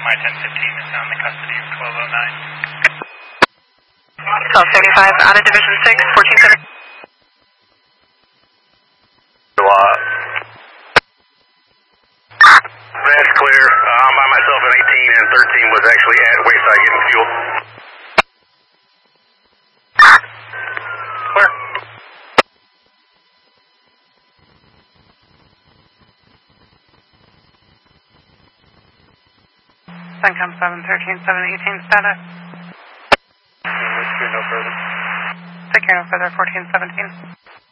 My 1015 is now in the custody of 1209. South 75, out of Division 6, 1470. That's clear. I'm by myself at 18 and 13 was actually at Wayside getting fuel. Clear. CENTCOM 713, 718 status. Secure no further. Secure no further, 1417.